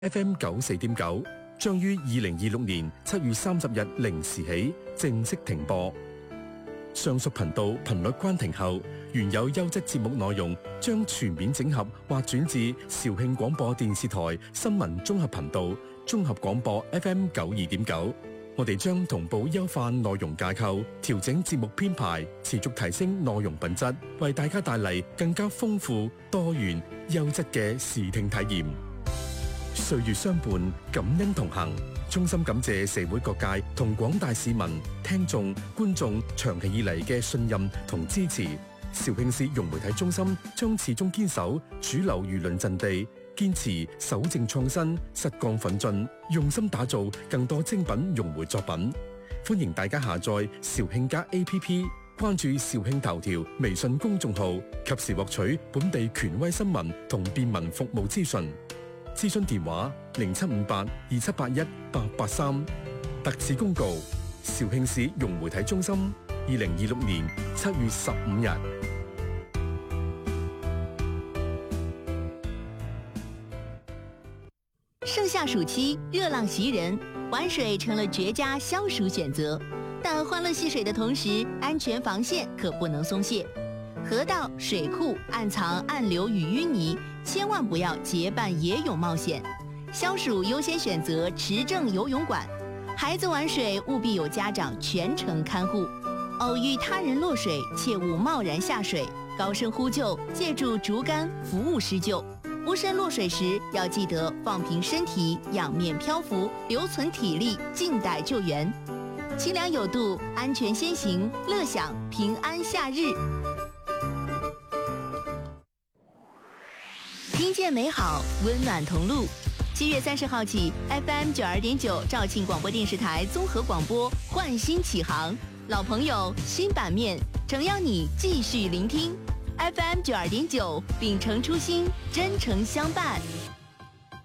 FM94.9將於2026年7月30日零時起正式停播。上述頻道頻率關停後，原有優質節目內容將全面整合或轉至肇慶廣播電視台新聞綜合頻道綜合廣播 FM92.9。我哋將同步優化內容架構，調整節目編排，持續提升內容品質，為大家帶嚟更加豐富、多元、優質嘅視聽體驗。歲月相伴，感恩同行。衷心感謝社會各界同廣大市民、聽眾、觀眾長期以嚟嘅信任同支持。肇慶市融媒體中心將始終堅守主流輿論陣地，堅持守正創新、實幹奮進，用心打造更多精品融媒作品。歡迎大家下載肇慶家 APP， 關注肇慶頭條微信公眾號，及時獲取本地權威新聞同便民服務資訊。諮詢電話075827818883。特此公告：肇慶市融媒體中心2026年7月15日。 盛夏暑期，熱浪襲人，玩水成了絕佳消暑選擇。但歡樂戲水的同時，安全防線可不能鬆懈。河道、水庫暗藏暗流與淤泥，千萬不要結伴野泳冒險。消暑優先選擇持證游泳館，孩子玩水務必有家長全程看護。偶遇他人落水，切勿貿然下水，高聲呼救，借助竹竿服務施救。無身落水時，要記得放平身體，仰面漂浮，留存體力，靜待救援。清涼有度，安全先行，樂享平安夏日。聽見美好，溫暖同路。7月30號起 ，FM92.9 肇慶廣播電視台綜合廣播煥新啟航，老朋友新版面，誠邀你繼續聆聽。FM92.9，秉承初心，真誠相伴。